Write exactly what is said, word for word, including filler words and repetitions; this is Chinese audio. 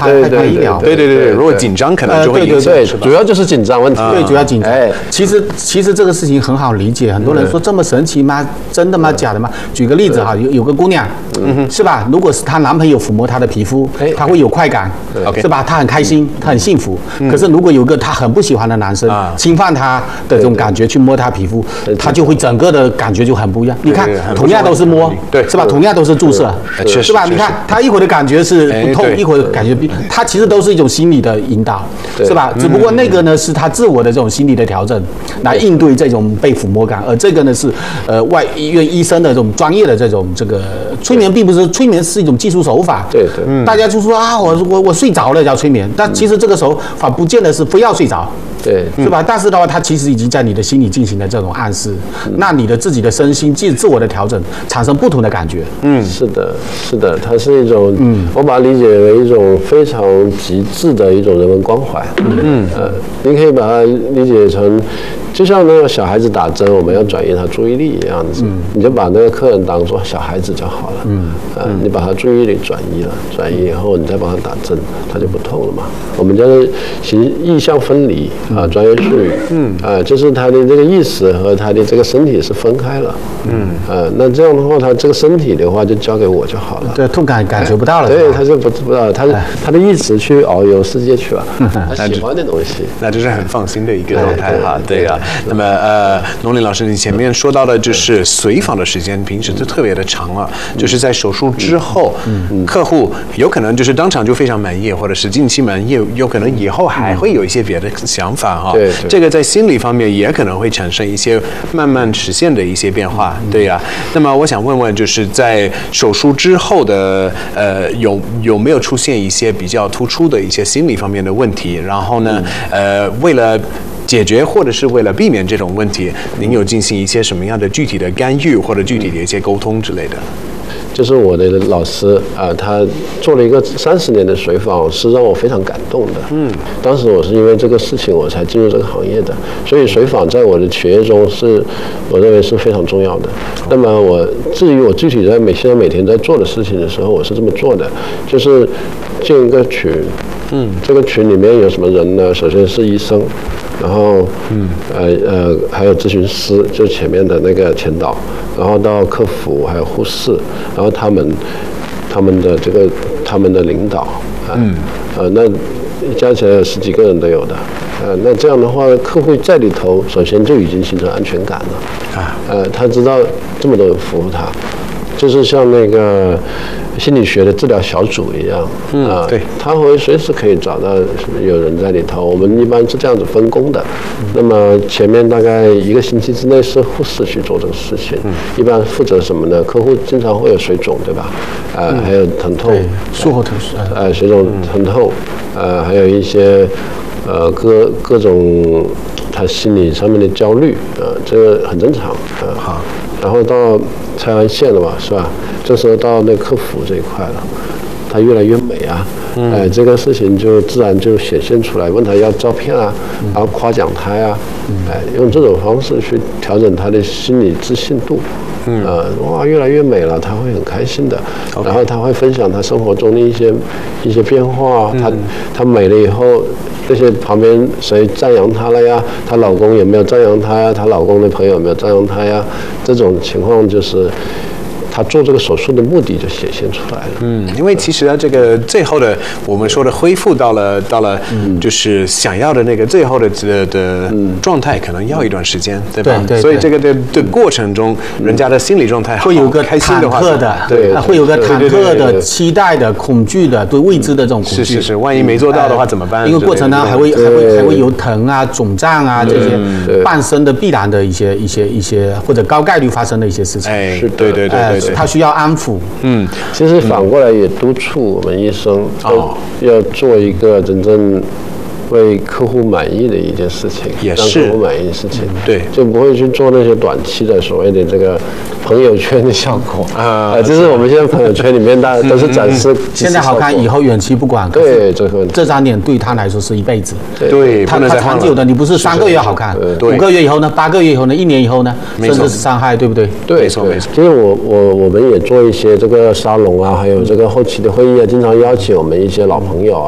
害怕医疗。 对对对，如果紧张可能就会影响，是吧？ 主要就是紧张问题。 对，主要紧张。哎，其实其实这个事情很好理解，很多人说这么神奇吗？真的吗？假的吗？举个例子哈，有有个姑娘，是吧？如果是她男朋友抚摸她的皮肤，她会有快感，是吧？她很开心，她很幸福。可是如果有个她很不喜欢的男生侵犯她的这种感觉去摸她皮肤，她就会整个的感觉就很不一样。你看，同样都是摸，对，是吧？同样都是注射，是吧？你看她一会儿的感觉是不痛，一会儿感觉她其实都是一种心理的引导，是吧？只不过那个呢是她自我的这种心理的调整来应对这种被抚摸感，而这个呢是呃外医院医生的这种专业的这种这个催眠，并不是催眠是一种技术手法。 对对， 大家就说啊，我我我睡着了叫催眠，但其实这个手法不见得是非要睡着。 对， 是吧？但是的话，它其实已经在你的心里进行了这种暗示，那你的自己的身心自自我的调整，产生不同的感觉。 嗯，是的，是的，它是一种，嗯，我把它理解为一种非常极致的一种人文关怀。嗯，呃，你可以把它理解成，就像那个小孩子打针，我们要转移他注意力一样子，你就把那个客人当作小孩子就好了。嗯，呃，你把他注意力转移了，转移以后，你再帮他打针，他就不痛了嘛。我们叫做形意象分离。啊，专业术语，嗯，啊，就是他的这个意识和他的这个身体是分开了，嗯，呃，那这样的话，他这个身体的话就交给我就好了， 对，痛感感觉不到了， 对，他就不不知道，他他的意识去遨游世界去了，他喜欢的东西， 那就是很放心的一个状态哈，对呀。那么呃，龙林老师，你前面说到的就是随访的时间，平时就特别的长了，就是在手术之后，客户有可能就是当场就非常满意，或者是近期满意，有可能以后还会有一些别的想法。哈， 对， 这个在心理方面也可能会产生一些慢慢实现的一些变化，对呀。那么我想问问，就是在手术之后的呃，有有没有出现一些比较突出的一些心理方面的问题？然后呢，呃，为了解决或者是为了避免这种问题，您有进行一些什么样的具体的干预或者具体的一些沟通之类的？ 就是我的老师啊、呃，他做了一个三十年的随访，是让我非常感动的。嗯，当时我是因为这个事情我才进入这个行业的，所以随访在我的学业中是，我认为是非常重要的。那么我至于我具体在每现在每天在做的事情的时候，我是这么做的，就是建一个群。嗯，这个群里面有什么人呢？首先是医生。然后，嗯，呃呃，还有咨询师，就是前面的那个前导，然后到客服，还有护士，然后他们，他们的这个他们的领导，啊、嗯，呃，那加起来有十几个人都有的，呃，那这样的话，客户在里头，首先就已经形成安全感了，啊，呃，他知道这么多人服务他，就是像那个心理学的治疗小组一样，嗯，啊，对，他会随时可以找到有人在里头。我们一般是这样子分工的。嗯、那么前面大概一个星期之内是护士去做这个事情，嗯、一般负责什么呢？客户经常会有水肿，对吧？啊、呃，嗯、还有疼痛， 术后疼痛， 呃，水肿疼痛，呃，还有一些呃各各种他心理上面的焦虑，呃，这个很正常，呃，好。然后到拆完线了嘛，是吧？这时候到那客服这一块了，他越来越美啊，嗯、哎，这个事情就自然就显现出来。问他要照片啊，嗯、然后夸奖他呀、啊，嗯、哎，用这种方式去调整他的心理自信度。嗯，呃，哇，越来越美了，他会很开心的。Okay. 然后他会分享他生活中的一些一些变化，嗯、他他美了以后。这些旁边谁赞扬她了呀？她老公有没有赞扬她呀？她老公的朋友有没有赞扬她呀？这种情况就是她做这个手术的目的就显现出来了。 嗯，因为其实呢，这个最后的我们说的恢复到了到了，就是想要的那个最后的的的状态，可能要一段时间，对吧？ 对对。 所以这个的的过程中，人家的心理状态会有个开心的话， 忐忑的，对，会有个忐忑的、期待的、恐惧的、对未知的这种恐惧。 是是是，万一没做到的话怎么办？ 因为过程呢还会还会还会有疼啊、肿胀啊这些伴生的必然的一些一些一些或者高概率发生的一些事情。 哎，是，对对对对对。 他需要安抚。 嗯，其实反过来也督促我们医生哦，要做一个真正为客户满意的一件事情， 也是让客户满意的事情， 对， 就不会去做那些短期的所谓的这个朋友圈的效果啊。呃，就是我们现在朋友圈里面大家都是展示现在好看，以后远期不管。 对，这个这张脸对他来说是一辈子。 对， 他他长久的，你不是三个月好看，五个月以后呢，八个月以后呢，一年以后呢，甚至是伤害，对不对？ 对， 没错没错。 其实我我我们也做一些这个沙龙啊，还有这个后期的会议啊，经常邀请我们一些老朋友啊。